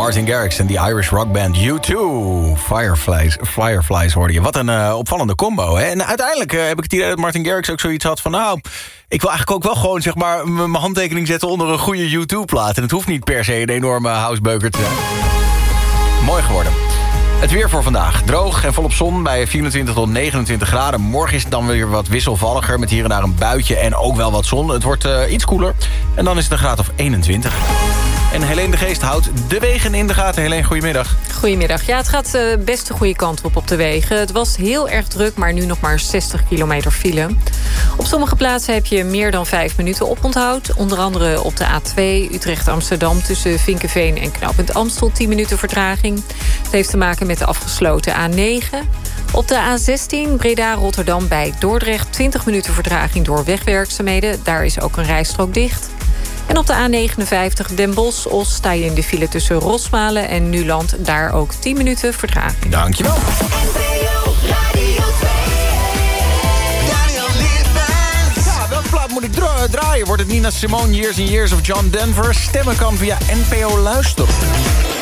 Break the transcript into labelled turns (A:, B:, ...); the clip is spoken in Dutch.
A: Martin Garrix en die Irish rockband U2. Fireflies hoorde je. Wat een opvallende combo. Hè? En uiteindelijk heb ik het idee dat Martin Garrix ook zoiets had van... nou, ik wil eigenlijk ook wel gewoon zeg maar mijn handtekening zetten onder een goede U2-plaat. En het hoeft niet per se een enorme housebeuker te zijn. Mooi geworden. Het weer voor vandaag. Droog en volop zon bij 24 tot 29 graden. Morgen is het dan weer wat wisselvalliger met hier en daar een buitje en ook wel wat zon. Het wordt iets koeler en dan is het een graad of 21. En Helene de Geest houdt de wegen in de gaten. Helene, goedemiddag.
B: Goedemiddag. Ja, het gaat best de goede kant op de wegen. Het was heel erg druk, maar nu nog maar 60 kilometer file. Op sommige plaatsen heb je meer dan 5 minuten oponthoud. Onder andere op de A2 Utrecht-Amsterdam tussen Vinkeveen en Knooppunt Amstel 10 minuten vertraging. Het heeft te maken met de afgesloten A9. Op de A16 Breda-Rotterdam bij Dordrecht 20 minuten vertraging door wegwerkzaamheden. Daar is ook een rijstrook dicht. En op de A59 Den Bosch-Os sta je in de file tussen Rosmalen en Nuland. Daar ook 10 minuten vertraging.
A: Dankjewel. Ja, welke plaat moet ik draaien? Wordt het Nina Simone, Years and Years of John Denver? Stemmen kan via NPO Luister.